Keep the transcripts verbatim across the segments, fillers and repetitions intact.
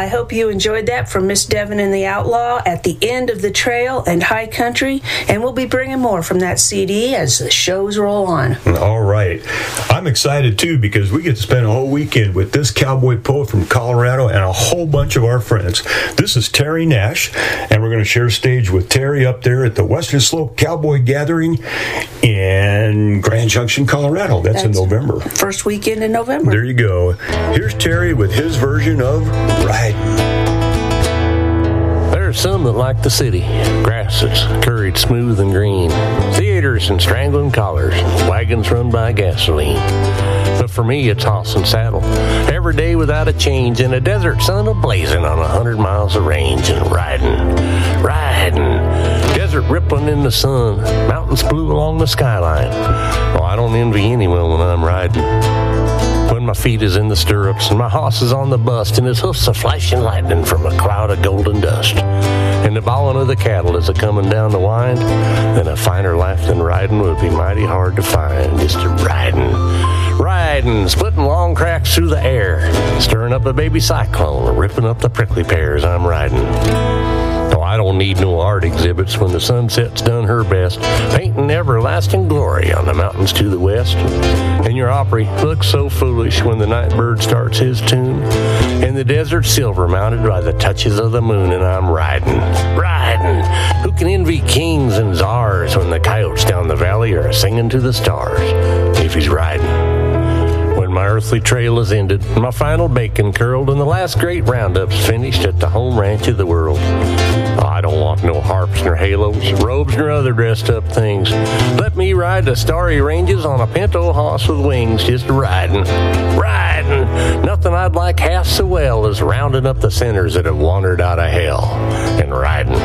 I hope you enjoyed that from Miss Devon and the Outlaw at the End of the Trail and High Country, and we'll be bringing more from that C D as the shows roll on. All right. I'm excited, too, because we get to spend a whole weekend with this cowboy poet from Colorado and a whole bunch of our friends. This is Terry Nash, and we're going to share stage with Terry up there at the Western Slope Cowboy Gathering in Grand Junction, Colorado. That's, That's in November. First weekend in November. There you go. Here's Terry with his version of Riding. There's some that like the city, grass that's curried smooth and green, theaters and strangling collars, wagons run by gasoline. But for me, it's horse and saddle, every day without a change, in a desert sun a-blazing on a hundred miles of range, and riding, riding, desert rippling in the sun, mountains blue along the skyline. Oh, I don't envy anyone when I'm riding. When my feet is in the stirrups and my horse is on the bust and his hoofs are flashing lightning from a cloud of golden dust, and the bawling of the cattle is a-coming down the wind, then a finer life than riding would be mighty hard to find. Just a riding, riding, splitting long cracks through the air, stirring up a baby cyclone or ripping up the prickly pears. I'm riding. Oh, I don't need no art exhibits when the sunset's done her best, painting everlasting glory on the mountains to the west. And your Opry looks so foolish when the night bird starts his tune, and the desert silver mounted by the touches of the moon, and I'm riding, riding. Who can envy kings and czars when the coyotes down the valley are singing to the stars if he's riding? When my earthly trail is ended, my final bacon curled, and the last great roundup's finished at the home ranch of the world, oh, I don't want no harps nor halos, robes nor other dressed up things. Let me ride the starry ranges on a pinto horse with wings, just riding, riding. Nothing I'd like half so well as rounding up the sinners that have wandered out of hell and riding.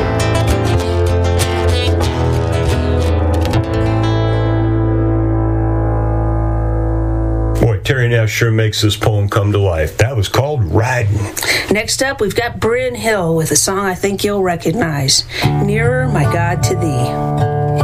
Boy, Terry Nash sure makes this poem come to life. That was called Riding. Next up, we've got Bryn Hill with a song I think you'll recognize, Nearer, My God, to Thee.